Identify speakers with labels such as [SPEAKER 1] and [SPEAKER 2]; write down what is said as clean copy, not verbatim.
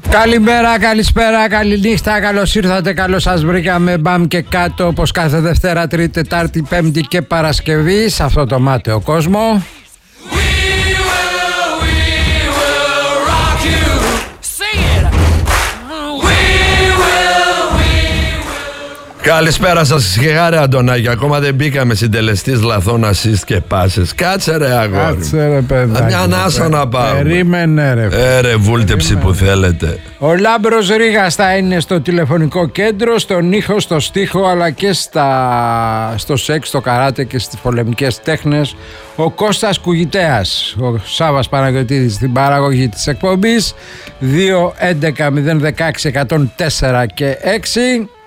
[SPEAKER 1] Καλημέρα, καλησπέρα, καληνύχτα, καλώς ήρθατε, καλώς σας βρήκαμε. Μπαμ και κάτω, όπως κάθε Δευτέρα, Τρίτη, Τετάρτη, Πέμπτη και Παρασκευή, σε αυτό το μάταιο κόσμο.
[SPEAKER 2] Καλησπέρα σας, σιγά ρε Αντωνάκη. Ακόμα δεν μπήκαμε συντελεστής λαθών assist και πάσες. Κάτσε ρε αγόρι.
[SPEAKER 1] Κάτσε ρε παιδάκι.
[SPEAKER 2] Μια ανάσα να πάμε.
[SPEAKER 1] Περίμενε ρε.
[SPEAKER 2] Ρε βούλτεψη που θέλετε.
[SPEAKER 1] Ο Λάμπρος Ρήγας θα είναι στο τηλεφωνικό κέντρο, στον ήχο, στο στίχο, αλλά και στο σεξ, στο καράτε και στις πολεμικές τέχνες. Ο Κώστας Κουγητέας, ο Σάββας Παναγιωτίδης στην παραγωγή της εκπομπής. 2-11-016-104 και 6.